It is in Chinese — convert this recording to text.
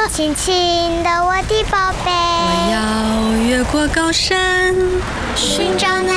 亲亲的我的宝贝， 我要越过高山， 寻找